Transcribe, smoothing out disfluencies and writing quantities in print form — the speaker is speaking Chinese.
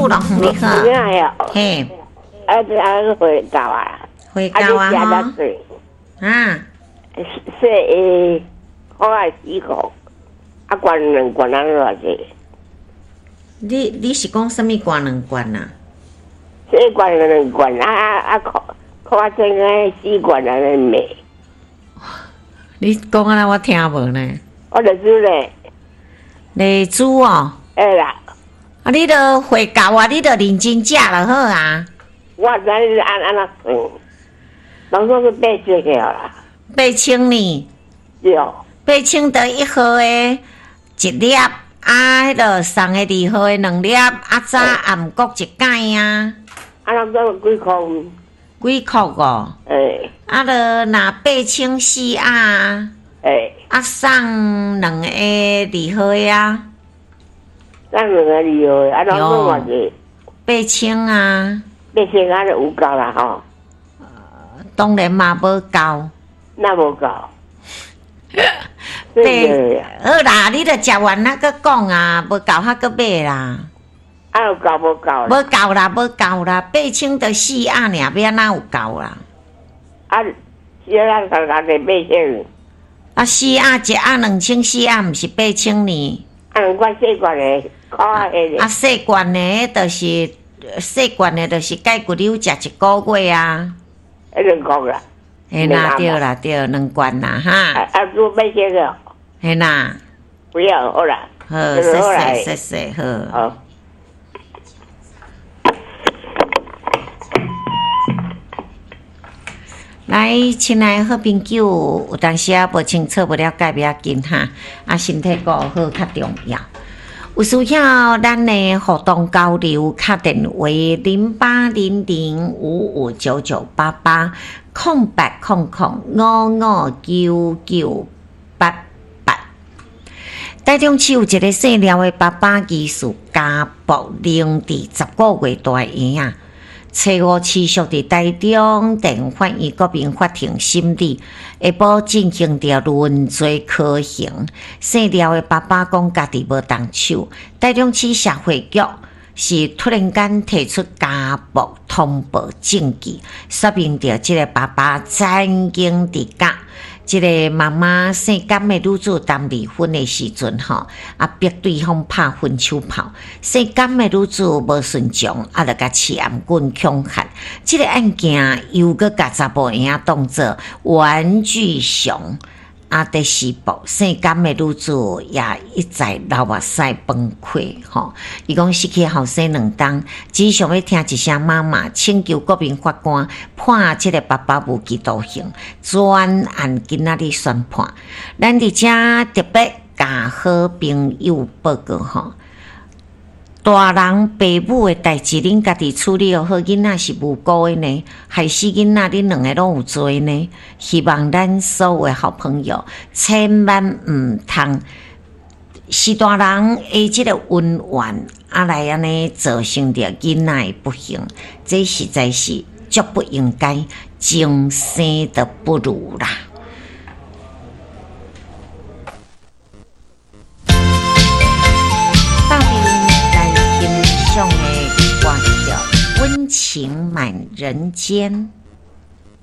富龙你好，嘿， 回教啊， 回教啊哈，啊， 好爱死个，罐两罐偌济？ 你是讲什么罐两罐啊？ 罐两罐看真个4罐安尼卖。 你讲啊，我听无呢。 我就煮咧。 来煮哦。 啦。 啊，你都会教啊，你都认真食就好啊。 我知你按那算，当初是8千啦。 8,000呢？ 对。 8,000得1盒的1粒，啊，迄个送的2盒的2粒，啊，早暗国一盖啊。 啊，那都几块？ 几块哦？啊，就拿8,0004啊。啊，送2个2盒啊。 送2个2盒，啊，当初偌济 ？8,000啊。 8,000啊，就有够啦吼。 当然嘛，无够。 那无够。 好啦，你著食完那个讲啊，无够还搁买啦。 啊，有够无够？ 无够啦，无够啦，8,000得4啊，尔要哪有够啦？ 啊，是咱刚刚得8,000。 啊，4啊，1啊2,000，4啊，毋是8,000呢？ 啊，2罐细罐的，可爱的。 啊，细罐的，就是解骨溜食1个月啊。 2罐啦。 嘿啦，对啦，对，2罐啦哈。 啊，做8,000个。 嘿啦。 不要，好啦。 好，谢谢，好。来，亲爱的好朋友，有当时啊无清楚、无了解，不要紧哈。啊，身体顾好较重要。有需要咱的互动交流，打电话080058005800559988。台中市有一个细料的爸爸技术家博龄伫10个月大婴啊。初五持续伫台中地法院国民法庭审理，下晡进行着轮罪科刑。生了的爸爸讲家己无动手，台中市社会局是突然间提出家暴通报证据，说明着即个爸爸曾经伫甲即个妈妈性感的女子谈离婚的时阵吼，啊逼对方拍分手炮，性感的女子无顺从，啊就甲持颔棍恐吓。即个案件又搁甲查甫婴仔当作玩具熊，啊伫施暴，性感的女子也一再流目屎崩溃吼。伊讲失去后生2冬，只想要听一声妈妈，请求国民法官判即个爸爸无期徒刑。专案今仔日宣判，咱伫遮特别甲好朋友报告吼。大人爸母的代志，恁家己处理好，囡仔是无辜的呢，害死囡仔，恁2个拢有罪呢。希望咱所有的好朋友，千万唔通是大人的即个温婉，啊来安尼造成着囡仔的不幸，这实在是绝不应该，终生都不如啦。上的歌曲《温情满人间》。